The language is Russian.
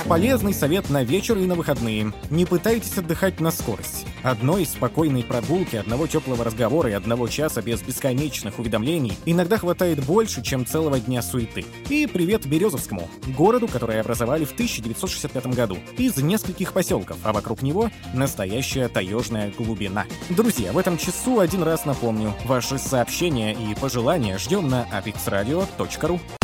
Полезный совет на вечер и на выходные. Не пытайтесь отдыхать на скорость. Одной спокойной прогулки, одного теплого разговора и одного часа без бесконечных уведомлений иногда хватает больше, чем целого дня суеты. И привет Березовскому, городу, который образовали в 1965 году, из нескольких поселков, а вокруг него настоящая таежная глубина. Друзья, в этом часу один раз напомню, ваши сообщения и пожелания ждем на apexradio.ru.